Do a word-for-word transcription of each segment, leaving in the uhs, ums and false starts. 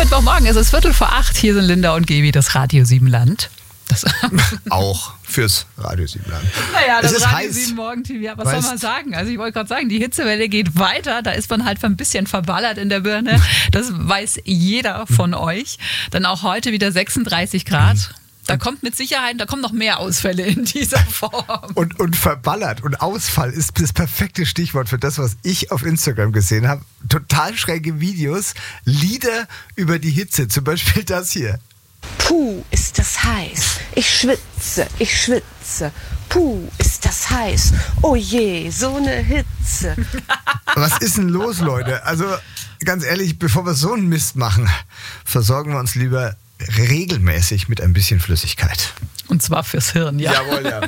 Mittwochmorgen, es ist Viertel vor acht. Hier sind Linda und Gebi, das Radio Siebenland. Das Auch fürs Radio Siebenland. Naja, das es ist Radio heiß. sieben Morgen T V, ja, was Weißt- soll man sagen? Also ich wollte gerade sagen, die Hitzewelle geht weiter, da ist man halt ein bisschen verballert in der Birne. Das weiß jeder von euch. Dann auch heute wieder sechsunddreißig Grad. Da kommt mit Sicherheit, da kommen noch mehr Ausfälle in dieser Form. Und, und verballert und Ausfall ist das perfekte Stichwort für das, was ich auf Instagram gesehen habe. Total schräge Videos, Lieder über die Hitze, zum Beispiel das hier. Puh, ist das heiß. Ich schwitze, ich schwitze. Puh, ist das heiß. Oh je, so eine Hitze. Was ist denn los, Leute? Also ganz ehrlich, bevor wir so einen Mist machen, versorgen wir uns lieber regelmäßig mit ein bisschen Flüssigkeit. Und zwar fürs Hirn, ja. Jawohl, ja.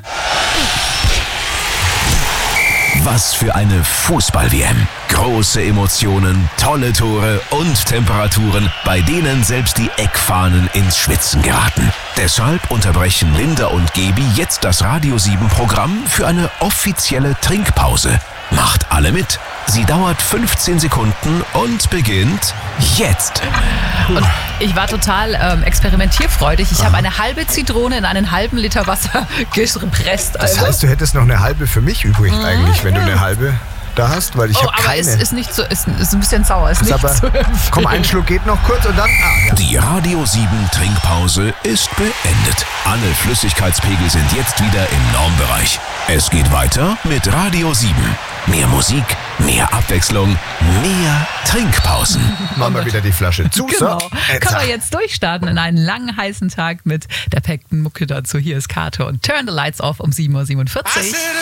Was für eine Fußball-W M. Große Emotionen, tolle Tore und Temperaturen, bei denen selbst die Eckfahnen ins Schwitzen geraten. Deshalb unterbrechen Linda und Gebi jetzt das Radio sieben Programm für eine offizielle Trinkpause. Macht alle mit. Sie dauert fünfzehn Sekunden und beginnt jetzt. Und ich war total ähm, experimentierfreudig. Ich habe eine halbe Zitrone in einen halben Liter Wasser gepresst. Das Also. heißt, du hättest noch eine halbe für mich übrig eigentlich, wenn du eine halbe da hast, weil ich Oh, habe aber keine. es ist nicht so, ist, ist ein bisschen sauer. Ist Ist nicht aber, so empfehlen. komm, ein Schluck geht noch kurz und dann. Ah, ja. Die Radio sieben Trinkpause ist beendet. Alle Flüssigkeitspegel sind jetzt wieder im Normbereich. Es geht weiter mit Radio sieben. Mehr Musik, mehr Abwechslung, mehr Trinkpausen. Machen wir wieder die Flasche zu. Genau. So, Können wir jetzt durchstarten in einen langen, heißen Tag mit der perfekten Mucke dazu. Hier ist Kato und Turn the Lights Off um sieben Uhr siebenundvierzig.